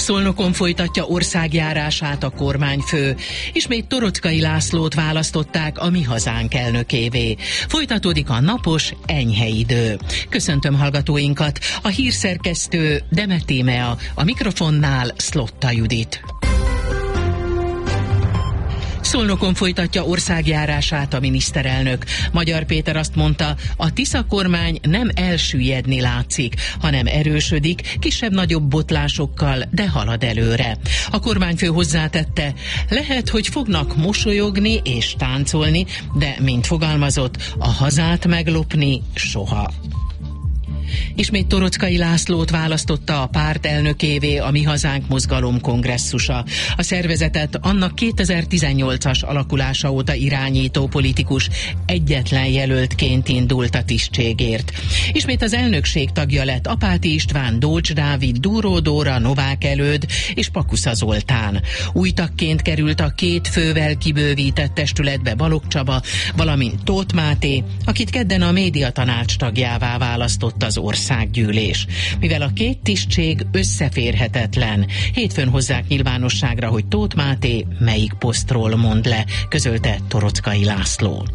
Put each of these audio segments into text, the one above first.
Szolnokon folytatja országjárását a kormányfő. Ismét Toroczkai Lászlót választották a Mi Hazánk elnökévé. Folytatódik a napos, enyhe idő. Köszöntöm hallgatóinkat, a hírszerkesztő Demet Tímea, a mikrofonnál Szlotta Judit. Szolnokon folytatja országjárását a miniszterelnök. Magyar Péter azt mondta, a Tisza kormány nem elsüllyedni látszik, hanem erősödik, kisebb-nagyobb botlásokkal, de halad előre. A kormányfő hozzátette, lehet, hogy fognak mosolyogni és táncolni, de, mint fogalmazott, a hazát meglopni soha. Ismét Toroczkai Lászlót választotta a párt elnökévé a Mi Hazánk mozgalom kongresszusa. A szervezetet annak 2018-as alakulása óta irányító politikus egyetlen jelöltként indult a tisztségért. Ismét az elnökség tagja lett Apáti István, Dócs Dávid, Dúró Dóra, Novák Előd és Pakusza Zoltán. Új tagként került a 2 fővel kibővített testületbe Balogh Csaba, valamint Tóth Máté, akit kedden a médiatanács tagjává választott az országgyűlés. Mivel a 2 tisztség összeférhetetlen, hétfőn hozzák nyilvánosságra, hogy Tóth Máté melyik posztról mond le, közölte Toroczkai László.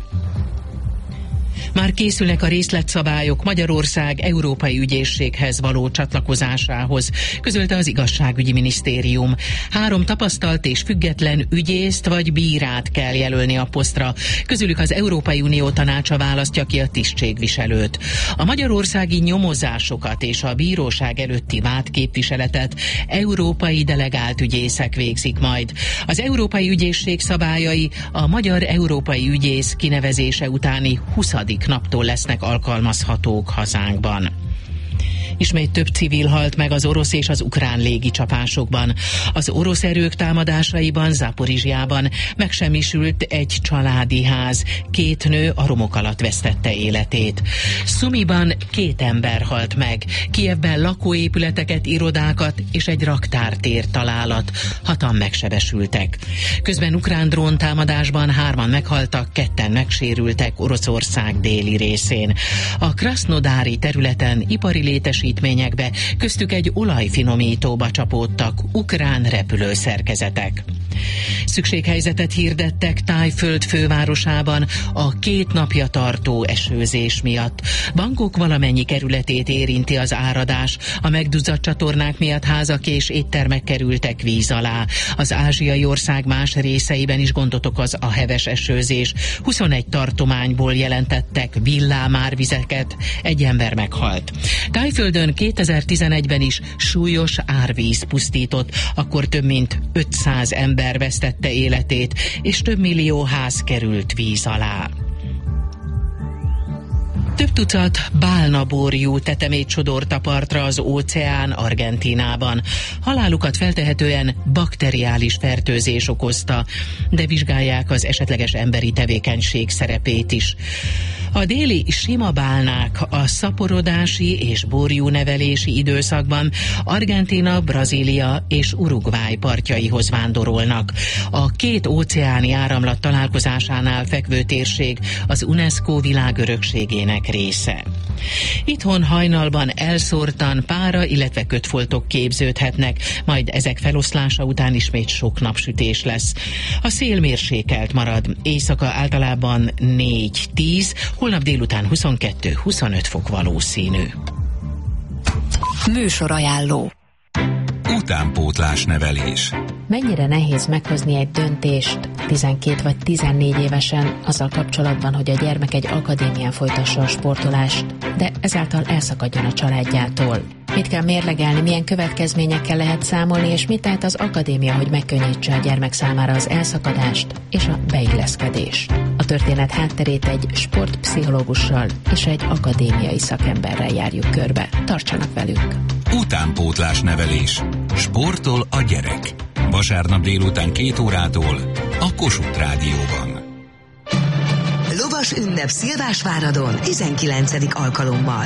Már készülnek a részletszabályok Magyarország Európai Ügyészséghez való csatlakozásához, közölte az Igazságügyi Minisztérium. 3 tapasztalt és független ügyészt vagy bírát kell jelölni a posztra, közülük az Európai Unió Tanácsa választja ki a tisztségviselőt. A magyarországi nyomozásokat és a bíróság előtti vádképviseletet európai delegált ügyészek végzik majd. Az Európai Ügyészség szabályai a magyar európai ügyész kinevezése utáni 20. naptól lesznek alkalmazhatók hazánkban. Ismét több civil halt meg az orosz és az ukrán légicsapásokban. Az orosz erők támadásaiban Zaporizsjában megsemmisült egy családi ház. 2 nő a romok alatt vesztette életét. Szumiban 2 ember halt meg. Kijevben lakóépületeket, irodákat és egy raktártér találat. 6-an megsebesültek. Közben ukrán dróntámadásban 3-an meghaltak, 2-en megsérültek Oroszország déli részén. A krasznodári területen ipari létesítményekbe, köztük egy olajfinomítóba csapódtak ukrán repülőszerkezetek. Szükséghelyzetet hirdettek Thaiföld fővárosában a 2 napja tartó esőzés miatt. Bangkok valamennyi kerületét érinti az áradás. A megduzzadt csatornák miatt házak és éttermek kerültek víz alá. Az ázsiai ország más részeiben is gondot okoz a heves esőzés. 21 tartományból jelentettek villámárvizeket, 1 ember meghalt. Thaiföldön 2011-ben is súlyos árvíz pusztított, akkor több mint 500 ember vesztette életét, és több millió ház került víz alá. Több tucat bálnaborjú tetemét sodort partra az óceán Argentínában. Halálukat feltehetően bakteriális fertőzés okozta, de vizsgálják az esetleges emberi tevékenység szerepét is. A déli sima bálnák a szaporodási és borjúnevelési időszakban Argentína, Brazília és Uruguay partjaihoz vándorolnak. A 2 óceáni áramlat találkozásánál fekvő térség az UNESCO világörökségének része. Itthon hajnalban elszórtan pára, illetve kötfoltok képződhetnek, majd ezek feloszlása után ismét sok napsütés lesz. A szél mérsékelt marad, éjszaka általában 4-10, holnap délután 22-25 fok valószínű. Műsorajánló. Utánpótlás nevelés. Mennyire nehéz meghozni egy döntést 12 vagy 14 évesen azzal kapcsolatban, hogy a gyermek egy akadémián folytassa a sportolást, de ezáltal elszakadjon a családjától. Mit kell mérlegelni, milyen következményekkel lehet számolni, és mit tehet az akadémia, hogy megkönnyítse a gyermek számára az elszakadást és a beilleszkedést. A történet hátterét egy sportpszichológussal és egy akadémiai szakemberrel járjuk körbe. Tartsanak velünk! Utánpótlás nevelés. Sportol a gyerek. Vasárnap délután 2 órától a Kossuth Rádióban. Lovas ünnep Szilvásváradon 19. alkalommal.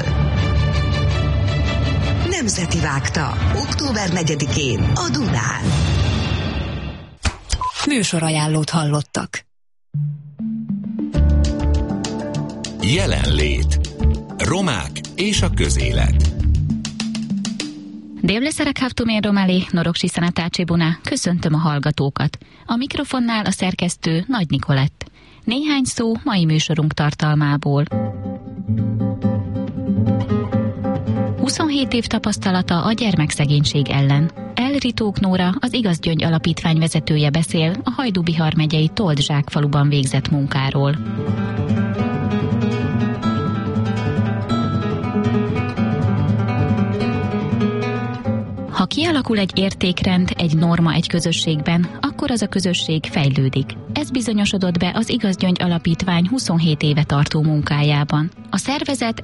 Nemzeti Vágta, október 4-én a Dunán. Műsorajánlót hallottak. Jelenlét. Romák és a közélet. Délleszerek Romeli, Noroksi Szenetácsi Buna, köszöntöm a hallgatókat. A mikrofonnál a szerkesztő Nagy Nikolett. Néhány szó mai műsorunk tartalmából. 27 év tapasztalata a gyermekszegénység ellen. Ritók Nóra, az Igaz Gyöngy Alapítvány vezetője beszél a Hajdú-Bihar megyei Told-Zsák faluban végzett munkáról. Ha kialakul egy értékrend, egy norma egy közösségben, akkor az a közösség fejlődik. Ez bizonyosodott be az Igaz Gyöngy Alapítvány 27 éve tartó munkájában. A szervezet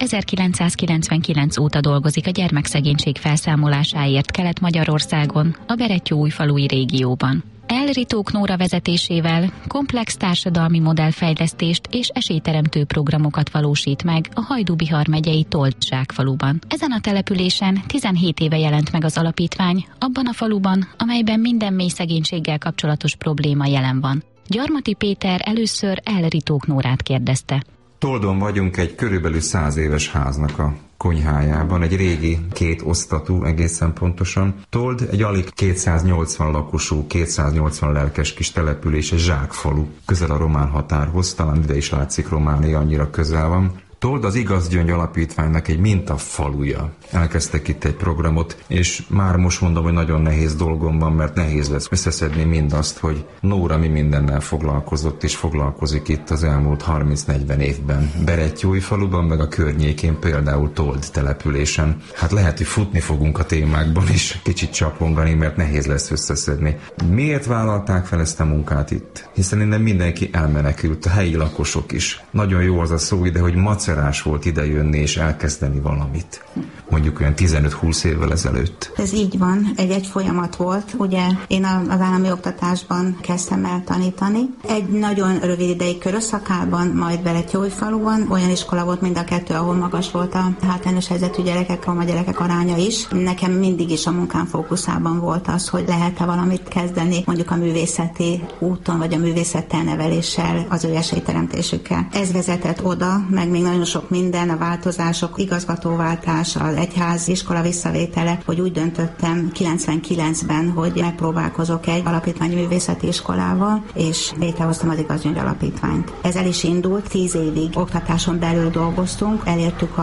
1999 óta dolgozik a gyermekszegénység felszámolásáért Kelet-Magyarországon, a Berettyóújfalui régióban. Ritók Nóra vezetésével komplex társadalmi modellfejlesztést és esélyteremtő programokat valósít meg a Hajdú-Bihar megyei Told-Zsák faluban. Ezen a településen 17 éve jelent meg az alapítvány, abban a faluban, amelyben minden mély szegénységgel kapcsolatos probléma jelen van. Gyarmati Péter először Ritók Nórát kérdezte. Toldon vagyunk egy körülbelül 100 éves háznak a konyhájában, egy régi 2 osztatú egészen pontosan. Told egy alig 280 lakosú, 280 lelkes kis település, egy zsákfalu, közel a román határhoz, talán ide is látszik Románia, annyira közel van. Told az Igaz Gyöngy Alapítványnak egy mintafaluja. Elkezdtek itt egy programot, és már most mondom, hogy nagyon nehéz dolgom van, mert nehéz lesz összeszedni mindazt, hogy Nóra mi mindennel foglalkozott és foglalkozik itt az elmúlt 30-40 évben. Berettyóújfaluban, meg a környékén, például Told településen. Hát lehet, hogy futni fogunk a témákban is, kicsit csapongani, mert nehéz lesz összeszedni. Miért vállalták fel ezt a munkát itt? Hiszen innen mindenki elmenekült, a helyi lakosok is. Nagyon jó az a szó ide, hogy macerás volt idejönni és elkezdeni valamit. Mondjuk olyan 15-20 évvel ezelőtt. Ez így van, egy folyamat volt. Ugye én az állami oktatásban kezdtem el tanítani. Egy nagyon rövid ideig Körösszakában, majd Berettyóújfaluban. Olyan iskola volt mind a kettő, ahol magas volt a hátrányos helyzetű gyerekek, roma gyerekek aránya is. Nekem mindig is a munkám fókuszában volt az, hogy lehet-e valamit kezdeni, mondjuk a művészeti úton, vagy a művészettel neveléssel, az ő esélyteremtésükkel. Ez vezetett oda, meg még nagyon sok minden, a változások, igazgatóváltás, az egyház iskola visszavétele, hogy úgy döntöttem 99-ben, hogy megpróbálkozok egy alapítványi művészeti iskolával, és létrehoztam az Igaz Gyöngy Alapítványt. Ez el is indult, 10 évig oktatáson belül dolgoztunk, elértük a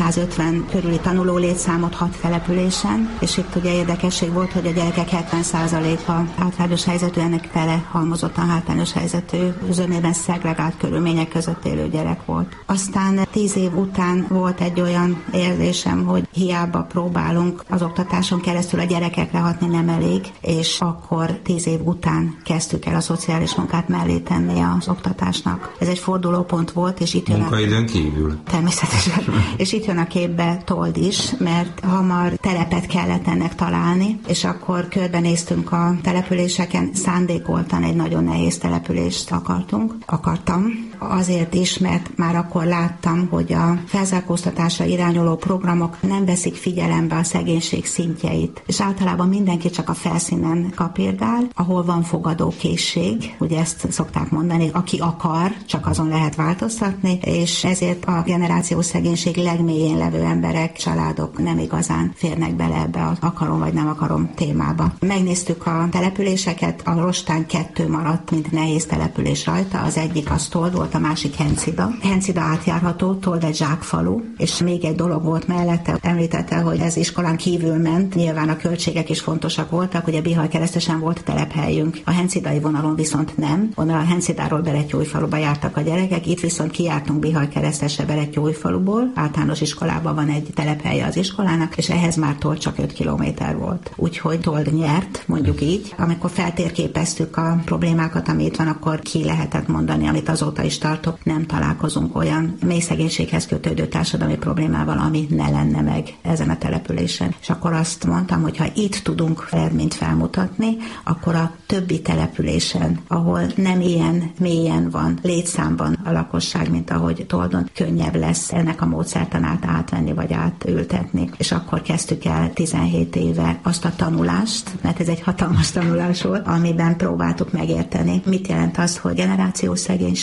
650 körüli tanuló létszámot 6 településen, és itt ugye érdekesség volt, hogy a gyerekek 70%-a hátrányos helyzetű, ennek fele halmozottan hátrányos helyzetű, zömében szegregált körülmények között élő gyerek volt. Aztán 10 év után volt egy olyan érzésem, hogy hiába próbálunk az oktatáson keresztül a gyerekekre hatni, nem elég, és akkor 10 év után kezdtük el a szociális munkát mellé tenni az oktatásnak. Ez egy fordulópont volt, és itt jön munkaidőn kívül. Természetesen. És itt jön a képbe Told is, mert hamar telepet kellett ennek találni, és akkor körbenéztünk a településeken, szándékoltan egy nagyon nehéz települést akartam. Azért is, mert már akkor láttam, hogy a felzárkóztatásra irányuló programok nem veszik figyelembe a szegénység szintjeit. És általában mindenki csak a felszínen kapirgál, ahol van fogadókészség, ugye ezt szokták mondani, aki akar, csak azon lehet változtatni, és ezért a generációs szegénység legmélyén levő emberek, családok nem igazán férnek bele ebbe az akarom vagy nem akarom témába. Megnéztük a településeket, a Rostány 2 maradt, mint nehéz település rajta, az egyik az Told volt, a másik Hencida. Hencida átjárható, Told egy zsákfalu, és még egy dolog volt mellette, említette, hogy ez iskolán kívül ment, nyilván a költségek is fontosak voltak, ugye Bihar keresztesen volt telephelyünk. A hencidai vonalon viszont nem, onnan a Hencidáról Berettyóújfaluba jártak a gyerekek, itt viszont kijártunk Bihar keresztesre Berettyóújfaluból, általános iskolában van egy telephelye az iskolának, és ehhez már Told csak 5 kilométer volt. Úgyhogy Told nyert, mondjuk így. Amikor feltérképeztük a problémákat, ami itt van, akkor ki lehetett mondani, amit azóta is tartok, nem találkozunk olyan mély szegénységhez kötődő társadalmi problémával, ami ne lenne meg ezen a településen. És akkor azt mondtam, hogy ha itt tudunk eredményt felmutatni, akkor a többi településen, ahol nem ilyen mélyen van létszámban a lakosság, mint ahogy Toldon, könnyebb lesz ennek a módszertanát átvenni vagy átültetni. És akkor kezdtük el 17 éve azt a tanulást, mert ez egy hatalmas tanulás volt, amiben próbáltuk megérteni, mit jelent az, hogy generációs szegénység,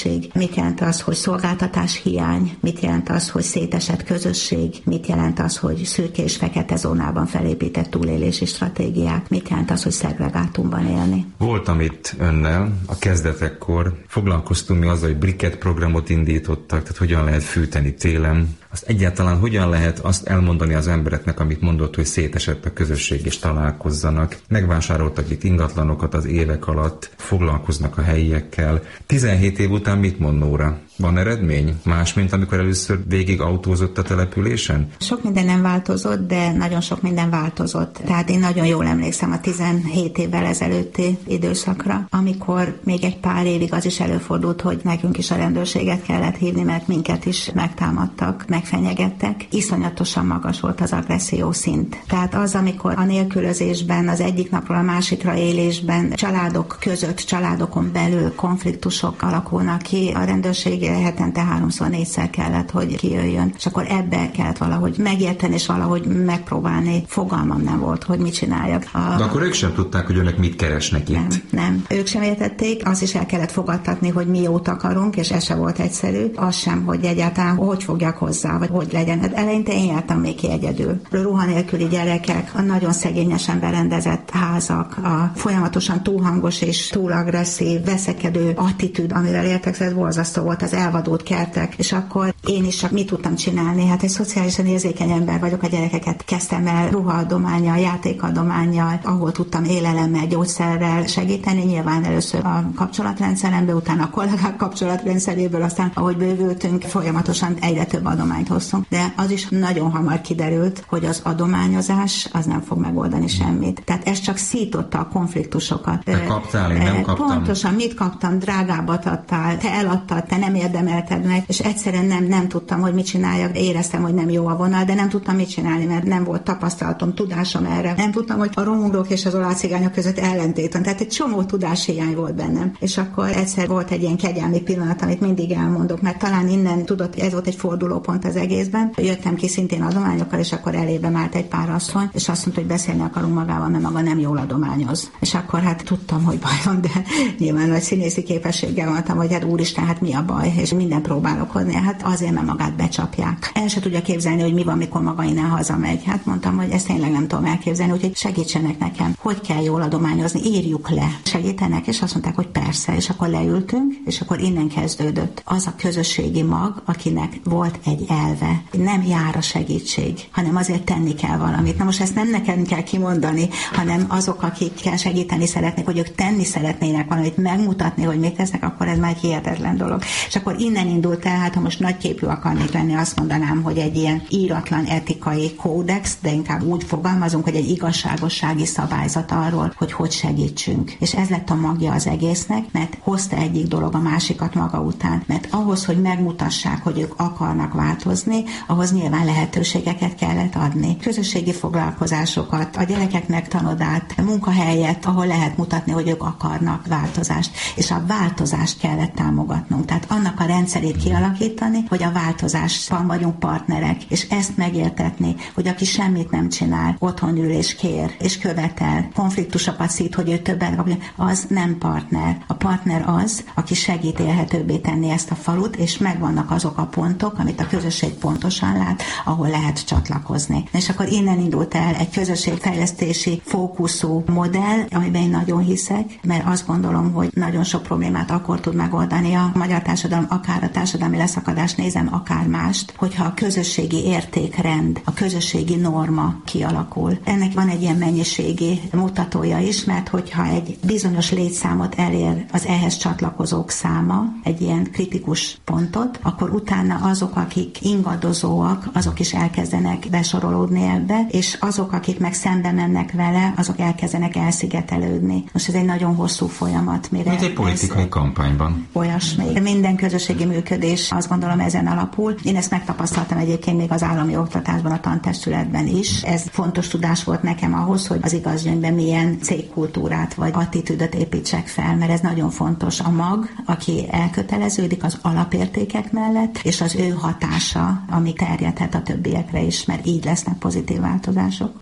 mit jelent az, hogy szolgáltatás hiány, mit jelent az, hogy szétesett közösség, mit jelent az, hogy szürke és fekete zónában felépített túlélési stratégiák, mit jelent az, hogy szegregátumban élni. Voltam itt önnel a kezdetekkor, foglalkoztunk mi azzal, hogy briket programot indítottak, tehát hogyan lehet fűteni télen. Azt egyáltalán hogyan lehet azt elmondani az embereknek, amit mondott, hogy szétesett a közösség és találkozzanak. Megvásároltak itt ingatlanokat az évek alatt, foglalkoznak a helyiekkel. 17 év után mit mond Nóra? Van eredmény? Más, mint amikor először végig autózott a településen? Sok minden nem változott, de nagyon sok minden változott. Tehát én nagyon jól emlékszem a 17 évvel ezelőtti időszakra, amikor még egy pár évig az is előfordult, hogy nekünk is a rendőrséget kellett hívni, mert minket is megtámadtak, megfenyegettek. Iszonyatosan magas volt az agresszió szint. Tehát az, amikor a nélkülözésben, az egyik napról a másikra élésben, családok között, családokon belül konfliktusok alakulnak ki, a rendőrség hetente 3-4-szer kellett, hogy kijöjjön, és akkor ebbe kellett valahogy megérteni, és valahogy megpróbálni. Fogalmam nem volt, hogy mit csináljak. De akkor ők sem tudták, hogy önök mit keresnek itt. Nem. Ők sem értették, azt is el kellett fogadtatni, hogy mi jót akarunk, és ez se volt egyszerű. Az sem, hogy egyáltalán hogy fogjak hozzá, vagy hogy legyen. Hát eleinte én jártam még ki egyedül. Ruha nélküli gyerekek, a nagyon szegényesen berendezett házak, a folyamatosan túl hangos és túl agresszív, veszekedő attitűd, amivel értek, ez borzasztó volt, az elvadult kertek, és akkor én is csak mit tudtam csinálni? Hát egy szociálisan érzékeny ember vagyok, a gyerekeket kezdtem el ruhaadománnyal, játékadománnyal, ahol tudtam élelemmel, gyógyszerrel segíteni, nyilván először a kapcsolatrendszerembe, utána a kollégák kapcsolatrendszeréből, aztán ahogy bővültünk, folyamatosan egyre több adományt hoztunk, de az is nagyon hamar kiderült, hogy az adományozás az nem fog megoldani semmit. Tehát ez csak szította a konfliktusokat. Te kaptál, én nem kaptam. Pontosan, mit kaptam, drágábbat adtál, te eladtad, te nem érdemelted meg, és egyszerűen nem tudtam, hogy mit csináljak. Éreztem, hogy nem jó a vonal, de nem tudtam mit csinálni, mert nem volt tapasztalatom, tudásom erre. Nem tudtam, hogy a romungrok és az olajcigányok között ellentét van. Tehát egy csomó tudáshiány volt bennem. És akkor egyszer volt egy ilyen kegyelmi pillanat, amit mindig elmondok, mert talán innen tudott, ez volt egy fordulópont az egészben. Jöttem ki szintén adományokkal, és akkor elébe állt egy pár asszony, és azt mondta, hogy beszélni akarunk magával, mert maga nem jól adományoz. És akkor hát tudtam, hogy baj van, de nyilván nagy színészi képességgel mondtam, hogy hát úristen, hát mi a baj, és minden próbálok hozni, hát azért, mert magát becsapják. El se tudja képzelni, hogy mi van, mikor maga innen hazamegy. Hát mondtam, hogy ezt tényleg nem tudom elképzelni, úgyhogy segítsenek nekem, hogy kell jól adományozni, írjuk le. Segítenek, és azt mondták, hogy persze, és akkor leültünk, és akkor innen kezdődött. Az a közösségi mag, akinek volt egy elve, nem jár a segítség, hanem azért tenni kell valamit. Na most ezt nem nekem kell kimondani, hanem azok, akikkel segíteni szeretnék, hogy ők tenni szeretnének valamit, megmutatni, hogy mit tesznek, akkor ez már egy hihetetlen dolog. És akkor innen indult el, hát ha most nagyképű akarnék lenni, azt mondanám, hogy egy ilyen íratlan etikai kódex, de inkább úgy fogalmazunk, hogy egy igazságossági szabályzat arról, hogy segítsünk. És ez lett a magja az egésznek, mert hozta egyik dolog a másikat maga után. Mert ahhoz, hogy megmutassák, hogy ők akarnak változni, ahhoz nyilván lehetőségeket kellett adni. Közösségi foglalkozásokat, a gyerekeknek tanodát, munkahelyet, ahol lehet mutatni, hogy ők akarnak változást. És a változást kellett támogatnunk. Tehát annak a rendszerét kialakítani, hogy a változásban vagyunk partnerek, és ezt megértetni, hogy aki semmit nem csinál, otthon ül és kér, és követel, konfliktusokat szít, hogy ő többet kapja, az nem partner. A partner az, aki segít élhetőbbé tenni ezt a falut, és megvannak azok a pontok, amit a közösség pontosan lát, ahol lehet csatlakozni. És akkor innen indult el egy közösségfejlesztési fókuszú modell, amiben én nagyon hiszek, mert azt gondolom, hogy nagyon sok problémát akkor tud megoldani a magyar társadalom, akár a társadalmi leszakadást nézem, akár mást, hogyha a közösségi értékrend, a közösségi norma kialakul. Ennek van egy ilyen mennyiségi mutatója is, mert hogyha egy bizonyos létszámot elér az ehhez csatlakozók száma, egy ilyen kritikus pontot, akkor utána azok, akik ingadozóak, azok is elkezdenek besorolódni ebbe, és azok, akik meg szembe mennek vele, azok elkezdenek elszigetelődni. Most ez egy nagyon hosszú folyamat. Mint egy politikai kampányban. Olyasmi. Minden közösségi működés, azt gondolom, ezen alapul. Én ezt megtapasztaltam egyébként még az állami oktatásban, a tantestületben is. Ez fontos tudás volt nekem ahhoz, hogy az igazgyöngyben milyen cégkultúrát vagy attitűdöt építsek fel, mert ez nagyon fontos. A mag, aki elköteleződik az alapértékek mellett, és az ő hatása, ami terjedhet a többiekre is, mert így lesznek pozitív változások.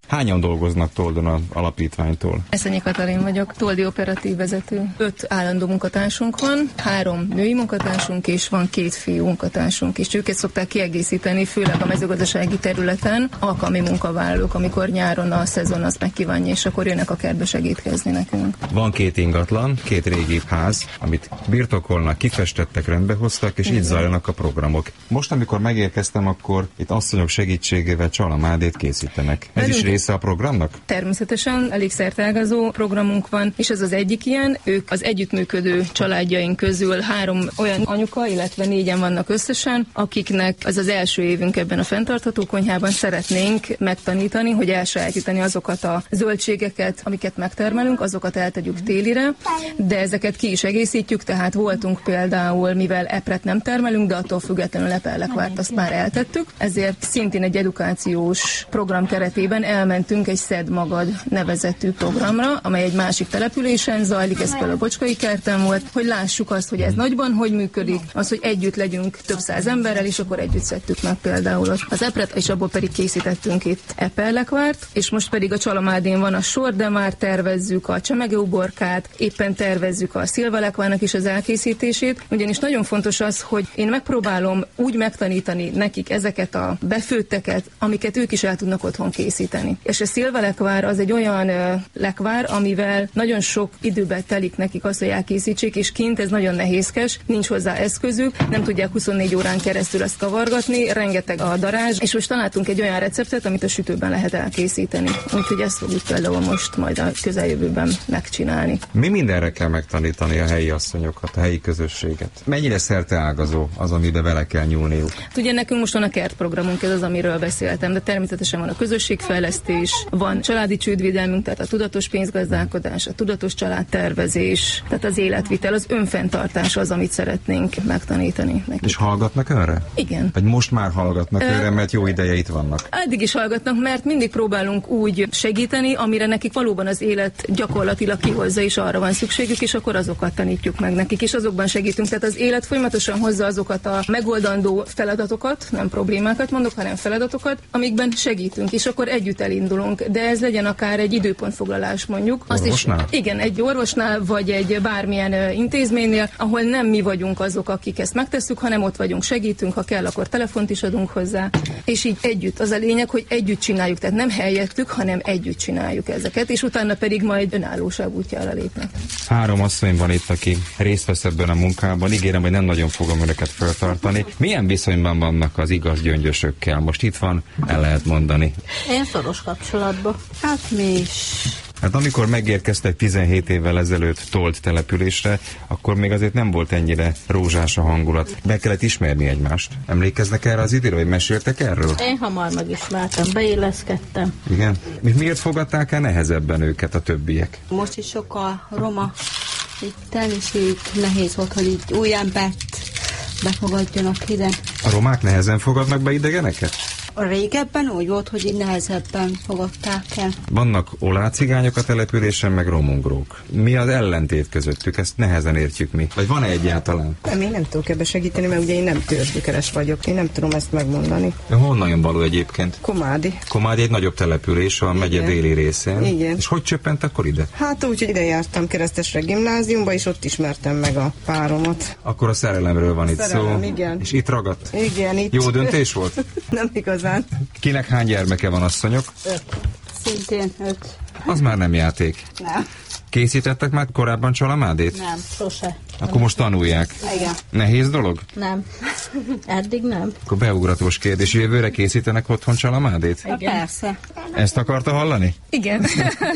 Hányan dolgoznak Toldon az alapítványtól? Eszenyi Katalin vagyok, Toldi operatív vezető. 5 állandó munkatársunk van, 3 női munkatársunk, és van 2 fiú munkatársunk is. Őket szokták kiegészíteni, főleg a mezőgazdasági területen, alkalmi munkavállalók, amikor nyáron a szezon az megkívánja, és akkor jönnek a kertbe segítkezni nekünk. Van 2 ingatlan, 2 régi ház, amit birtokolnak, kifestettek, rendbehoztak, és így zajlanak a programok. Most, amikor megérkeztem, akkor itt asszonyok segítségével csalamádét készítenek. Ez is része a programnak? Természetesen elég szerteágazó programunk van, és ez az egyik ilyen. Ők az együttműködő családjaink közül 3 olyan anyuka, illetve 4-en vannak összesen, akiknek ez az első évünk ebben a fenntartható konyhában. Szeretnénk megtanítani, hogy elsajátítani azokat a zöldségeket, amiket megtermelünk, azokat eltegyük télire, de ezeket ki is egészítjük, tehát voltunk például, mivel epret nem termelünk, de attól függetlenül epellekvárt azt már eltettük, ezért szintén egy edukációs program keretében elmentünk egy Szedd Magad nevezetű programra, amely egy másik településen zajlik, ez például a Bocskai kerten volt, hogy lássuk azt, hogy ez nagyban hogy működik, az, hogy együtt legyünk több száz emberrel, és akkor együtt szedtük meg például az epret, és abból pedig készítettünk itt epellekvárt, és most pedig a Csalamádén van a sor, de már tervezzük a csemegeuborkát, éppen tervezzük a szilvalekvának is az elkészítését, ugyanis nagyon fontos az, hogy én megpróbálom úgy megtanítani nekik ezeket a befőtteket, amiket ők is el tudnak otthon készíteni. És a szilvalekvár az egy olyan lekvár, amivel nagyon sok időbe telik nekik azt, hogy elkészítsék, és kint ez nagyon nehézkes, nincs hozzá eszközük, nem tudják 24 órán keresztül ezt kavargatni, rengeteg a darázs, és most találtunk egy olyan receptet, amit a sütőben lehet elkészíteni. Úgyhogy ezt fogjuk például most majd a közeljövőben megcsinálni. Mi mindenre kell megtanítani a helyi asszonyokat, a helyi közösséget? Mennyire szerteágazó az, amiben vele kell nyúlniuk? Ugye nekünk most van a kertprogramunk, ez az, amiről beszéltem, de természetesen van a közösségfejlesztés, van családi csődvédelmünk, tehát a tudatos pénzgazdálkodás, a tudatos családtervezés, tehát az életvitel, az önfenntartás az, amit szeretnénk megtanítani nekik. És hallgatnak önre? Igen. Vagy most már hallgatnak önre, mert jó ideje itt vannak? Eddig is hallgatnak, mert mindig próbálunk úgy segíteni, amire nekik valóban az élet gyakorlatilag kihozza, és arra van szükségük, és akkor azokat tanítjuk meg nekik, és azokban segítünk. Tehát az élet folyamatosan hozza azokat a megoldandó feladatokat, nem problémákat mondok, hanem feladatokat, amikben segítünk, és akkor együtt elindulunk. De ez legyen akár egy időpontfoglalás mondjuk. Orvosnál? Igen, egy orvosnál, vagy egy bármilyen intézménynél, ahol nem mi vagyunk azok, akik ezt megtesszük, hanem ott vagyunk, segítünk, ha kell, akkor telefont is adunk hozzá. És így együtt. Az a lényeg, hogy együtt csináljuk, tehát nem helyettük, hanem együtt csináljuk ezeket, és utána pedig majd önállóság útjára lépnek. 3 asszony van itt, aki részt vesz ebben a munkában. Ígérem, hogy nem nagyon fogom önöket feltartani. Milyen viszonyban vannak az igaz gyöngyösökkel? Most itt van, el lehet mondani. Én szoros kapcsolatban. Hát mi is. Hát amikor megérkeztek 17 évvel ezelőtt Told településre, akkor még azért nem volt ennyire rózsás a hangulat. Be kellett ismerni egymást. Emlékeznek erre az időre, vagy meséltek erről? Én hamar megismertem, beilleszkedtem. Igen? Miért fogadták el nehezebben őket a többiek? Most is sokkal roma itten, és így nehéz volt, hogy így új embert befogadjanak ide. A romák nehezen fogadnak be idegeneket? Régebben úgy volt, hogy így nehezebben fogadták el. Vannak olácigányok a településen, meg romugrók. Mi az ellentét közöttük? Ezt nehezen értjük mi. Vagy van-e egyáltalán? Nem, én nem tudok ebbe segíteni, mert ugye én nem törzsgyökeres vagyok. Én nem tudom ezt megmondani. Honnan jön való egyébként? Komádi. Komádi egy nagyobb település a megye déli részén. Igen. És hogy csöppent akkor ide? Hát úgy, hogy ide jártam Keresztesre gimnáziumba, és ott ismertem meg a páromat. Akkor a szerelemről van itt szó. Igen. És itt ragadt? Igen, itt. Jó döntés volt? Nem igazán. Kinek hány gyermeke van, asszonyok? 5. Szintén 5. Az már nem játék. Nem. Készítettek már korábban csalamádét? Nem, sose. Akkor most tanulják. Igen. Nehéz dolog? Nem. Eddig nem. Akkor beugratós kérdés, jövőre készítenek otthon csalamádét? Igen. Persze. Ezt akarta hallani? Igen.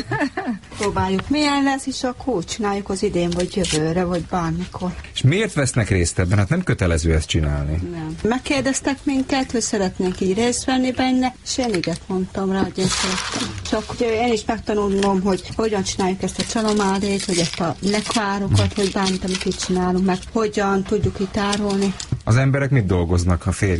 Próbáljuk milyen lesz, és akkor úgy csináljuk az idén, vagy jövőre, vagy bármikor. És miért vesznek részt ebben? Hát nem kötelező ezt csinálni. Nem. Megkérdeztek minket, hogy szeretnénk így részt venni benne, és én iget mondtam rá, hogy én szerettem. Csak ugye én is megtanulnom, hogy hogyan csináljuk ezt a csalamádét, hogy ezt a lekvárokat, hogy bármit, amit itt csinálunk, meg hogyan tudjuk itt árulni. Az emberek mit dolgoznak, a férjek?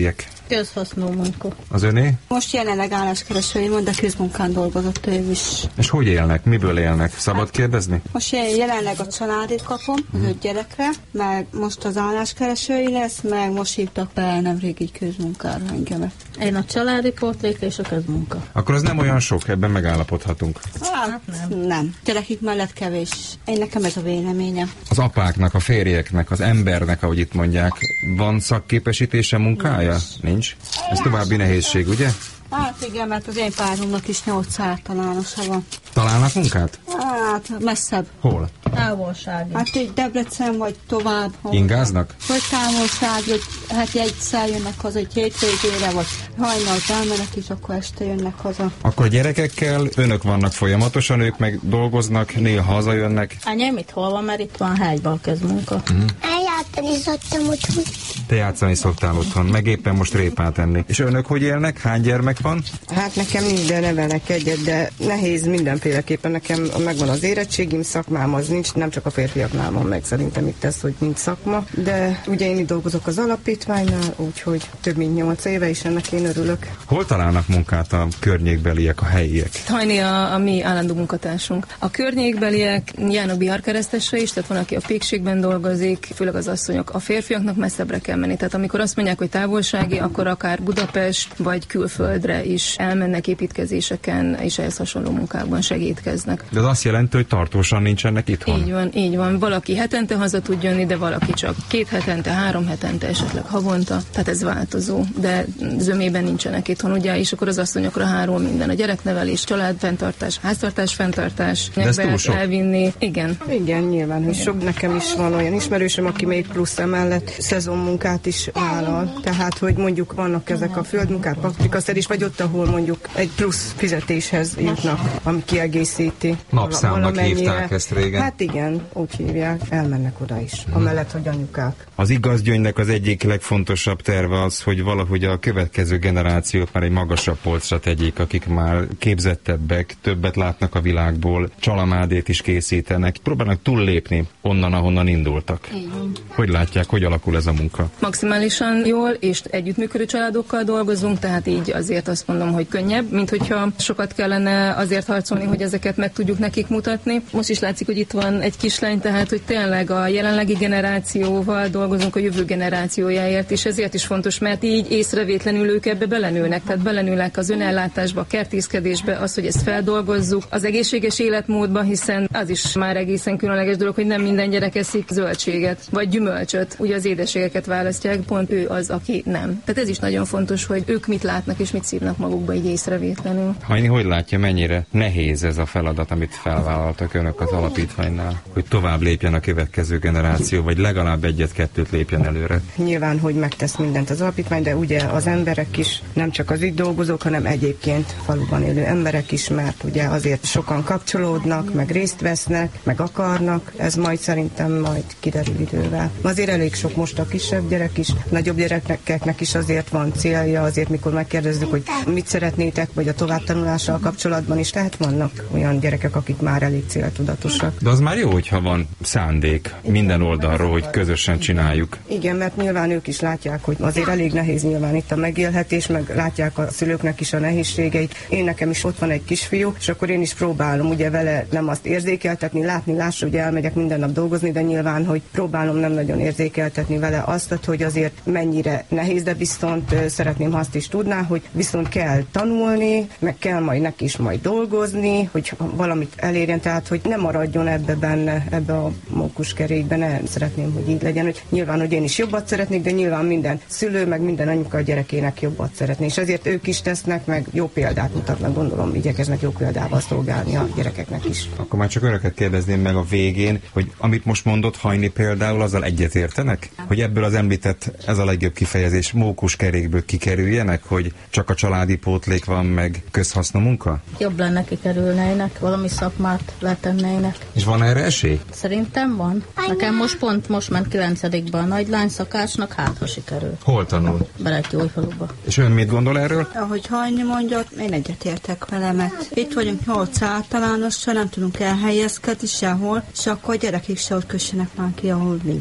Közhasznú munka. Az öné? Most jelenleg álláskeresői van, de közmunkán dolgozott ő is. És hogy élnek? Miből élnek? Szabad kérdezni? Most jelenleg a családét kapom, az 5 gyerekre, meg most az álláskeresői lesz, meg most hívtak be nemrég így közmunkára engemet. Én a családi portrék és a közmunka. Akkor az nem olyan sok, ebben megállapodhatunk. Hát nem. Gyerekik mellett kevés. Én nekem ez a véleményem. Az apáknak, a férjeknek, az embernek, ahogy itt mondják, van szakképesítése, munkája? Nincs. Ez további nehézség, ugye? Hát igen, mert az én páromnak is 8 általánosa van. Találnak munkát? Hát messzebb. Hol? Távolsági. Hát így Debrecen vagy tovább. Ingáznak? Vagy távolság, hogy hát egyszer jönnek haza egy hétvégére, vagy hajnalt elmenek, és akkor este jönnek haza. Akkor gyerekekkel önök vannak folyamatosan, ők meg dolgoznak, néha hazajönnek. Anyám itt hol van, mert itt van Hágyban a közmunka. Eljátszani szoktam otthon. Te játszani szoktál otthon, meg éppen most répát enni. És önök hogy élnek? Hány gyermek van? Hát nekem nincs, de nevelek egyet, de nehéz mindenféleképpen. Nekem megvan az érettségim, szakmám az nincs, nem csak a férfiaknál van meg, szerintem itt ez, hogy nincs szakma. De ugye én itt dolgozok az alapítványnál, úgyhogy több mint 8 éve, és ennek én örülök. Hol találnak munkát a környékbeliek, a helyiek? Hajni a mi állandó munkatársunk. A környékbeliek járnak Bihar keresztesre is, tehát van, aki a pékségben dolgozik, főleg az asszonyok. A férfiaknak messzebbre kell menni. Tehát amikor azt mondják, hogy távolsági, akkor akár Budapest vagy külföldre is elmennek építkezéseken, és ehhez hasonló munkákban segítkeznek. De az azt jelenti, hogy tartósan nincsenek itthon? Így van. Valaki hetente haza tud jönni, de valaki csak 2 hetente, 3 hetente, esetleg havonta. Tehát ez változó, de zömében nincsenek itthon, ugye, és akkor az asszonyokra hárul minden. A gyereknevelés, családfenntartás, háztartás fenntartás, elvinni. Igen, nyilván, hogy sok. Nekem is van olyan ismerősöm, aki még plusz emellett szezonmunkát is vállal. Tehát, hogy mondjuk vannak ezek a földmunkák, paprikaszedés, vagy ott, ahol mondjuk egy plusz fizetéshez jutnak, ami kiegészíti. Napszámnak hívták ezt régen. Hát igen, úgy hívják, elmennek oda is, amellett, hogy anyukák. Az igazgyöngynek az egyik legfontosabb terve az, hogy valahogy a következő generációt már egy magasabb polcra tegyék, akik már képzettebbek, többet látnak a világból, csalamádét is készítenek, próbálnak túllépni onnan, ahonnan indultak. Hogy látják, hogy alakul ez a munka? Maximálisan jól, és együttműködő családokkal dolgozunk, tehát így azért azt mondom, hogy könnyebb, mint hogyha sokat kellene azért harcolni, hogy ezeket meg tudjuk nekik mutatni. Most is látszik, hogy itt van egy kislány, tehát hogy tényleg a jelenlegi generációval dolgozunk a jövő generációjáért, és ezért is fontos, mert így észrevétlenül ők ebbe belenőnek, tehát belenőnek az önellátásba, a kertészkedésbe, az, hogy ezt feldolgozzuk, az egészséges életmódba, hiszen az is már egészen különleges dolog, hogy nem minden gyerek eszik zöldséget, vagy gyümölcsöt, ugye az édességeket választják, pont ő az, aki nem. Tehát ez is nagyon fontos, hogy ők mit látnak és mit szívnak magukba így észrevétlenül. Hajni, hogy látja, mennyire nehéz ez a feladat, amit felvállaltak önök az alapítványnál, hogy tovább lépjen a következő generáció, vagy legalább 1-2 lépjen előre? Nyilván, hogy megtesz mindent az alapítvány, de ugye az emberek is, nem csak az itt dolgozók, hanem egyébként faluban élő emberek is, mert ugye azért sokan kapcsolódnak, meg részt vesznek, meg akarnak, ez majd szerintem kiderül idővel. Azért elég sok most a kisebb gyerek is, nagyobb gyerekeknek is azért van célja, azért mikor megkérdezzük, hogy mit szeretnétek, vagy a továbbtanulással kapcsolatban is, tehát vannak olyan gyerekek, akik már elég céltudatosak. De az már jó, hogyha van szándék minden oldalról, hogy közösen csináljuk. Igen, mert nyilván ők is látják, hogy azért elég nehéz nyilván itt a megélhetés, meg látják a szülőknek is a nehézségeit. Én nekem is ott van egy kisfiú, és akkor én is próbálom ugye vele nem azt érzékeltetni, látni, lássa, hogy elmegyek minden nap dolgozni, de nyilván, hogy próbálom nem nagyon érzékeltetni vele azt, hogy azért mennyire nehéz, de viszont szeretném, ha azt is tudná, hogy viszont kell tanulni, meg kell majd neki is majd dolgozni, hogy valamit elérjen, tehát hogy ne maradjon ebbe a mókuskerékben, nem szeretném, hogy így legyen, hogy nyilván, hogy én is jobbat szeretnék, de nyilván minden szülő, meg minden anyuka a gyerekének jobbat szeretné, és ezért ők is tesznek, meg jó példát mutatnak, gondolom, igyekeznek jó példával szolgálni a gyerekeknek is. Akkor már csak önöket kérdezném meg a végén, hogy amit most mondott Hajni például, azzal egyetértenek? Hogy ebből az említett, ez a legjobb kifejezés, mókuskerékből kikerüljenek, hogy csak a családi pótlék van, meg közhasznú munka? Jobb lenne kikerülnének, valami szakmát letennének. És van erre esély? Szerintem van. Nekem most ment 9-be a nagylány szakácsnak, ha sikerül. Hol tanul? Beletyújfaluba. És ön mit gondol erről? Ahogy Hajni mondja, én egyetértek vele, mert itt vagyunk 8 általánossal, nem tudunk elhelyezkedni sehol, és akkor a gyerekek se ott kössenek már ki, ahol mi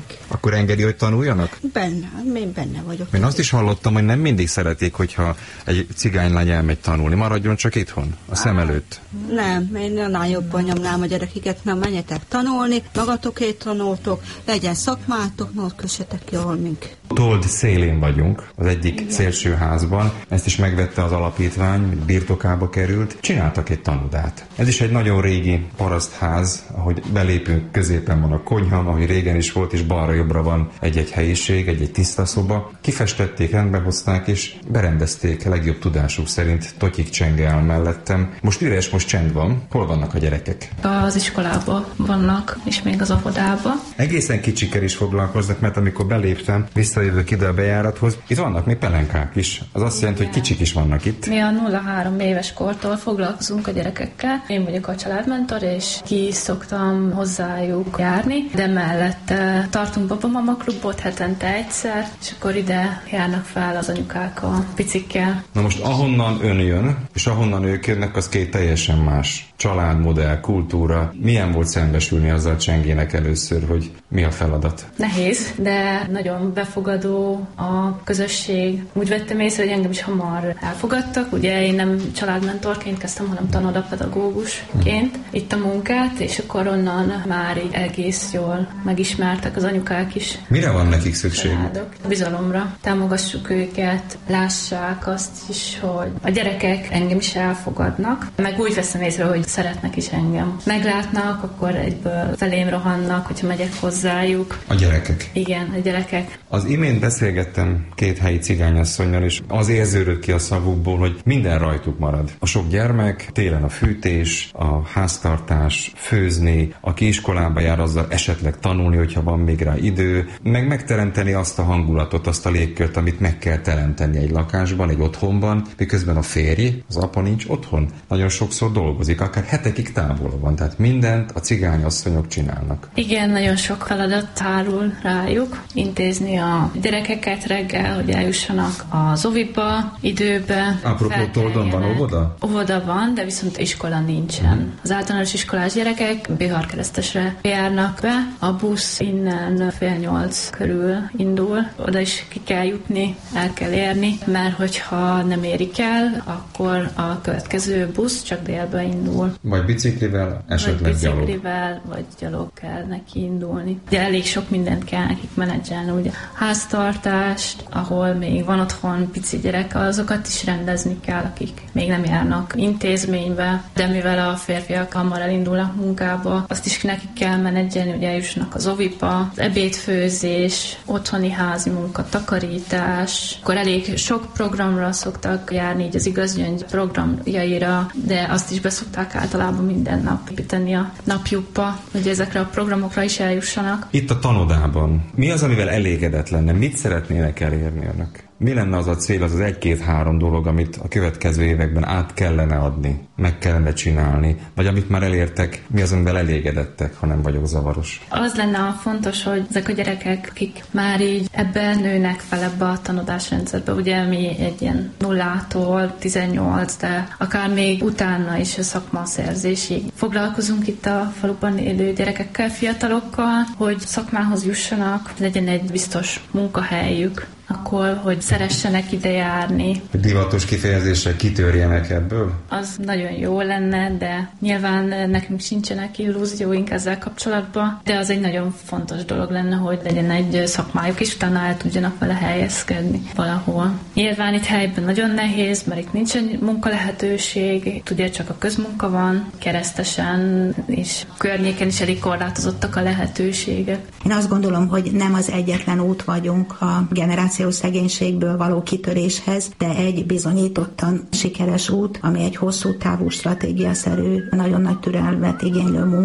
Akkor engedi, hogy tanuljanak? Én benne vagyok. Én azt is hallottam, hogy nem mindig szeretik, hogyha egy cigánylány elmegy tanulni. Maradjon csak itthon, a szem előtt. Nem, én annál jobban nyomnám a gyerekiket, nem menjetek tanulni, magatokét tanultok, legyen szakmátok, no, kössetek jól mink. Told szélén vagyunk, az egyik szélső házban. Ezt is megvette az alapítvány, birtokába került. Csináltak egy tanodát. Ez is egy nagyon régi parasztház, ahogy belépünk, középen van a konyha, ahogy régen is volt, és balra-jobbra van egy-egy helyiség, egy-egy tiszta szoba. Kifestették, rendbe hozták, és berendezték legjobb tudásuk szerint Totyik Csengel mellettem. Most üres, most csend van. Hol vannak a gyerekek? Az iskolában vannak, és még az óvodában. Egészen kicsikkel is foglalkoznak, mert amikor beléptem, visszajövök ide a bejárathoz, itt vannak még pelenkák is. Az azt jelenti, hogy kicsik is vannak itt. Mi a 0-3 éves kortól foglalkozunk a gyerekekkel. Én vagyok a családmentor, és ki szoktam hozzájuk járni, de mellette tartunk babamama klubot hetente egyszer, és akkor ide járnak fel az anyukák a picikkel. Na most ahonnan ön jön, és ahonnan ők jönnek, az két teljesen más. Családmodell, kultúra. Milyen volt szembesülni azzal Csengének először, hogy mi a feladat? Nehéz, de nagyon befogadó a közösség. Úgy vettem észre, hogy engem is hamar elfogadtak. Ugye én nem családmentorként kezdtem, hanem tanodapedagógusként itt a munkát, és akkor onnan már így egész jól megismertek az anyukák is. Mire van nekik szükségük? Bizalomra. Támogassuk őket, lássák azt is, hogy a gyerekek engem is elfogadnak, meg úgy veszem észre, hogy szeretnek is engem. Meglátnak, akkor egyből felém rohannak, hogyha megyek hozzájuk. A gyerekek? Igen, a gyerekek. Az imént beszélgettem két helyi cigányasszonnyal, és az érződött ki a szavukból, hogy minden rajtuk marad. A sok gyermek, télen a fűtés, a háztartás, főzni, aki iskolába jár, azzal esetleg tanulni, hogyha van még rá idő, meg megteremteni azt a hangulatot, azt a légkört, amit meg kell teremteni egy lakásban, egy otthonban, miközben a férj, az apa nincs otthon. Nagyon sokszor dolgozik, akár hetekig távol van, tehát mindent a cigányasszonyok csinálnak. Igen, nagyon sok feladat hárul rájuk. Intézni a gyerekeket reggel, hogy eljussanak az oviba, időbe. Apropó, Toldon van óvoda? Óvoda van, de viszont iskola nincsen. Az általános iskolás gyerekek Bihar-Keresztesre járnak be. A busz innen 7:30 körül indul. Oda is ki kell jutni, el kell érni, mert hogyha nem érik el, akkor a következő busz csak délbe indul. Vagy biciklivel, esetleg gyalog. Vagy gyalog kell neki indulni. De elég sok mindent kell nekik menedzselni, ugye háztartást, ahol még van otthon pici gyerek, azokat is rendezni kell, akik még nem járnak intézménybe, de mivel a férfiak hamar elindulnak munkába, azt is nekik kell menedzselni, hogy eljussanak az oviba, az ebédfőzés, otthoni házi munka, takarítás, akkor elég sok programra szoktak járni, így az igazgyöngy programjaira, de azt is beszokták általában minden nap építeni a napjukba, hogy ezekre a programokra is eljussanak. Itt a tanodában mi az, amivel elégedett lenne? Mit szeretnének elérni önök? Mi lenne az a cél, az 1-2-3 dolog, amit a következő években át kellene adni, meg kellene csinálni, vagy amit már elértek, mi az, amivel elégedettek, ha nem vagyok zavaros? Az lenne a fontos, hogy ezek a gyerekek, akik már így ebben nőnek fel ebbe a tanodásrendszerbe, ugye mi egy ilyen 0-tól 18, de akár még utána is a szakmaszerzésig foglalkozunk itt a faluban élő gyerekekkel, fiatalokkal, hogy szakmához jussanak, legyen egy biztos munkahelyük, akkor, hogy szeressenek ide járni. Hogy divatos kifejezéssel kitörjenek ebből? Az nagyon jó lenne, de nyilván nekünk sincsenek illúzióink ezzel kapcsolatban, de az egy nagyon fontos dolog lenne, hogy legyen egy szakmájuk, és utána el tudjanak vele helyezkedni valahol. Nyilván itt helyben nagyon nehéz, mert itt nincsen munkalehetőség, ugye csak a közmunka van, Keresztesen és környéken is elég korlátozottak a lehetőségek. Én azt gondolom, hogy nem az egyetlen út vagyunk a generációs szegénységből való kitöréshez, de egy bizonyítottan sikeres út, ami egy hosszú távú stratégiaszerű, nagyon nagy türelmet igénylő munka.